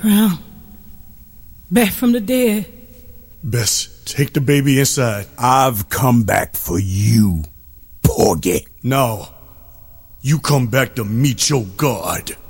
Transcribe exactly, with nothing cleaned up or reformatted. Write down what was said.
Crown. Back from the dead. Bess, take the baby inside. I've come back for you, Porgy. No. You come back to meet your God.